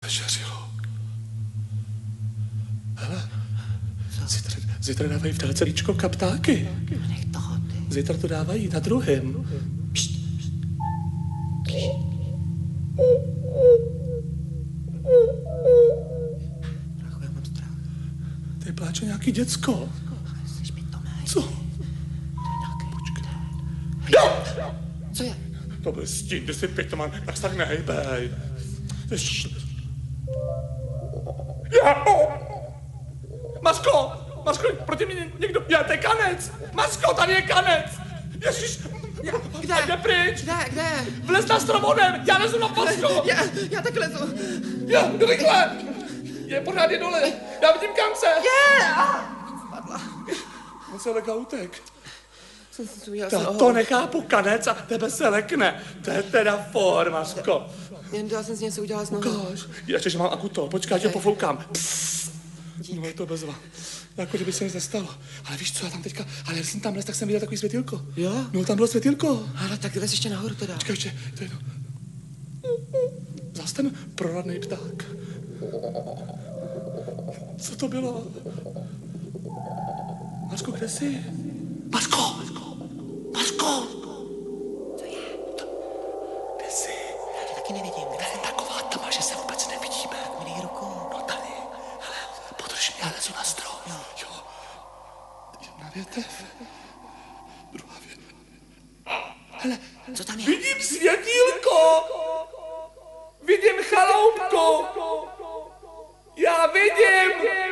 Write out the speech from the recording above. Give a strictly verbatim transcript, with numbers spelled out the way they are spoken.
Večeřilo. Hele, zítra, zítra dávají v dálce líčko kaptáky. Nech toho, ty. Zítra to dávají na druhém. Pšt, pšt. Kliš. Strachu, já mám strach. Tady pláče nějaký děcko. Jsi mi to mé. Co? To je nějaký. Počkej. No! Co je? To byl stín, ty jsi pitoman, tak se tak nehejbej. Masko! Masko, proti mě někdo... Já, to je kanec! Masko, tady je kanec! Ježiš! Kde? Jde pryč! Kde, kde? Vlez na stromovém! Já lezu na postu! Já, já tak lezu. Já, rychle! Je pořád je dole! Já vidím kance! Je! Spadla. On se leka utek. Jsem si udělal To, nohou. to nechápu, kanec a tebe se lekne. To je teda for, Masko. Jen já jsem si něco udělala s nohou. Ukáž. Ještě, že mám akuto. Počkej, já tě pofoukám. No je to bezva. Jako kdyby se nic nestalo. Ale víš co, já tam teďka, ale jak jsem tam les, tak jsem viděl takový světýlko. Jo? No tam bylo světýlko. Ale tak lez ještě nahoru teda. Počkej, ještě, to je to. Zas ten proradný pták. Co to bylo? Mařko, kde jsi? Mařko! Mařko! Co je? Kde jsi? Já tě taky nevidím. Kde je taková tma, že se vůbec nevidíme. Tak mi dej ruku. No tady. Hele, podrž mě, já lezu na strom. Jo. jo. Jedna větev. Druhá větev. Hele, Co tam je? vidím světýlko! Vidím chaloupku! Já vidím!